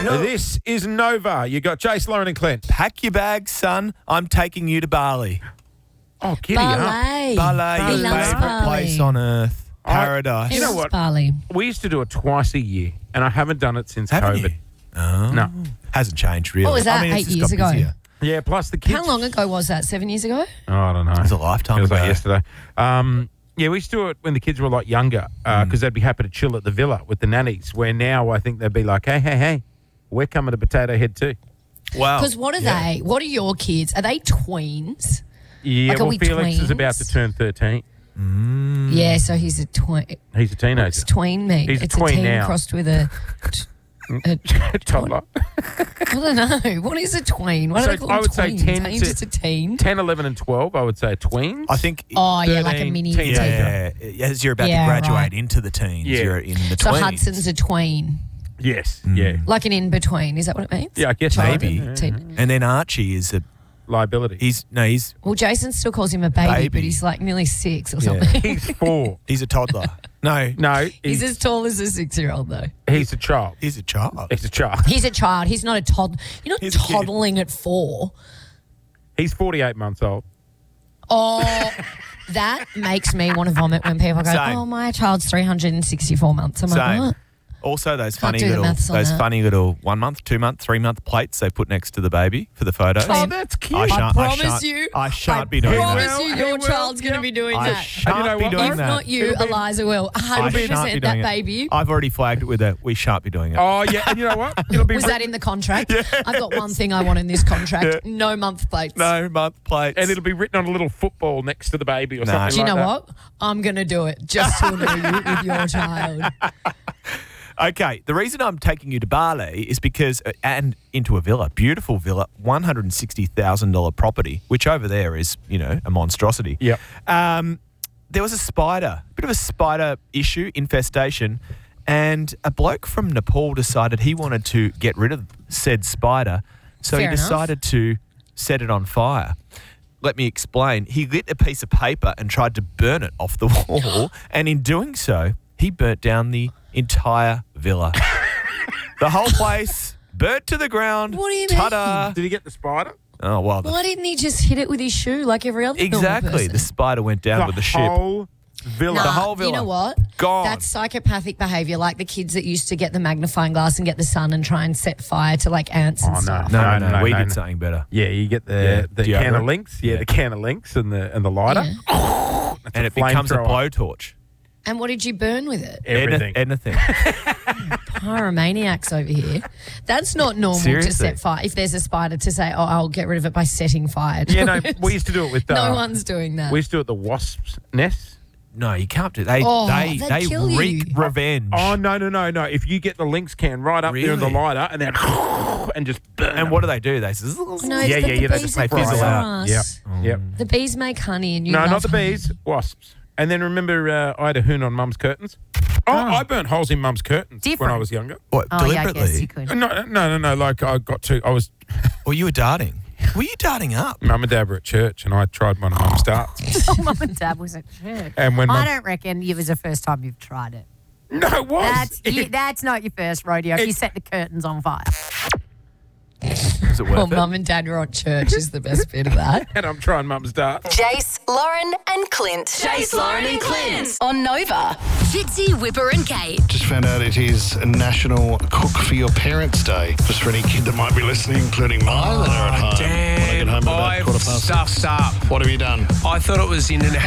This is Nova. You got Jace, Lauren and Clint. Pack your bags, son. I'm taking you to Bali. Oh, giddy up. Bali, He your loves favourite Bali. place on earth. Paradise. You know what? Bali. We used to do it twice a year, and I haven't done it since Haven't COVID. you? Oh. No. Hasn't changed, really. What was that, it's 8 just years got ago? busier. Yeah, plus the kids. How long ago was that? 7 years ago? Oh, I don't know. It was a lifetime Feels like ago. yesterday. Yeah, we used to do it when the kids were a lot younger because they'd be happy to chill at the villa with the nannies, where now I think they'd be like, hey, we're coming to Potato Head too. Wow. Because what are they? What are your kids? Are they tweens? Yeah, Like, are well, we Felix is tweens? about to turn 13. Yeah, so he's a tween. He's a teenager. What's tween mean? He's a It's tween a teen now. crossed with a Toddler. I don't know. What is a tween? What do they call I would say tweens? 10 Ain't to just a teen. 10, 11 and 12, I would say tweens. I think... Oh, yeah, like a 13, mini teen. teen. Yeah, as you're about Yeah, to graduate right. into the teens, Yeah. you're in the So 20s. Hudson's a tween. Yes, yeah. Like an in-between. Is that what it means? Yeah, I guess Maybe. so. Teen. And then Archie is a... Liability. He's Well, Jason still calls him a baby, Baby. but he's like nearly 6 or Yeah. something. He's 4. He's a toddler. No, No, He's as tall as a 6-year-old, though. he's a child. he's a child. He's a child. He's a child. He's not a toddler. You're not He's a kid. toddling at 4. He's 48 months old. Oh, that makes me want to vomit when people go, Same. oh, my child's 364 months. I'm like, Same. what? Also, those Can't funny do the little, maths on that. 1 month, 2 month, 3 month plates they put next to the baby for the photos. Oh, that's cute. I shan't, promise shan't- you. I shan't be doing promise that. you He your will, child's going to be doing I that. shan't And you know be what? doing If that. not you, It'll be- Eliza will. I shan't be 100% doing that it. baby. I've already flagged it with a we shan't be doing it. Oh, yeah. And you know what? It'll be Was that in the contract? I've got one thing I want in this contract. No month plates. No month plates. And it'll be written on a little football next to the baby or No. something Do you like know that. what? I'm going to do it just to annoy you with your child. Okay, the reason I'm taking you to Bali is because, and into a villa, beautiful villa, $160,000 property, which over there is, a monstrosity. Yep. There was a bit of a spider issue, infestation, and a bloke from Nepal decided he wanted to get rid of said spider, so Fair he enough. decided to set it on fire. Let me explain. He lit a piece of paper and tried to burn it off the wall, and in doing so, he burnt down the entire villa. The whole place burnt to the ground. What do you Ta-da. Did he get the spider? Oh, well, Why didn't he just hit it with his shoe like every other normal exactly. person? The spider went down with the ship. whole villa. Nah, the whole villa. You know what? Gone. That's psychopathic behaviour, like the kids that used to get the magnifying glass and get the sun and try and set fire to like ants and Oh, no. stuff. No, we no, did no. something better. Yeah, you get the Yeah, can deodorant. of Lynx. Yeah, Yeah. the can of Lynx and the lighter. Yeah. That's And it becomes a flamethrower. blowtorch. And what did you burn with it? Everything. Anything. Pyromaniacs over here. That's not normal to Seriously. set fire. If there's a spider, to say, oh, I'll get rid of it by setting fire. Yeah, no, we used to do it with... No one's doing that. We used to do it at the wasps' nest. No, you can't do that. Oh, They they'd kill wreak you. revenge. Oh, no. If you get the Lynx can right up there in the Really? lighter and then... and just burn And what do they do? They say, No, Yeah, it's yeah, the they bees just that they fizzle kill out. us. Yep. The bees make honey and you No, love not the honey. bees. Wasps. And then remember I had a hoon on Mum's curtains? I burnt holes in Mum's curtains when Different. I was younger. What, Oh, yeah, I deliberately? guess you could. No. Like I got to... I was... Or you were darting? Were you darting up? Mum and Dad were at church and I tried one of Mum's darts. Oh, Mum and Dad was at church. And when I Mum... don't reckon it was the first time you've tried it. No, it was. That's not your first rodeo. You set the curtains on fire. Was it worth Well, it? Mum and Dad were on church is the best bit of that. And I'm trying Mum's darts. Jace, Lauren, and Clint. Jace, Lauren, and Clint on Nova. Fitzy, Whipper and Kate. Just found out it is National Cook for Your Parents Day. Just for any kid that might be listening, including mine that are at home. When I get home at about I've 6:15. stuffed up. What have you done? I thought it was International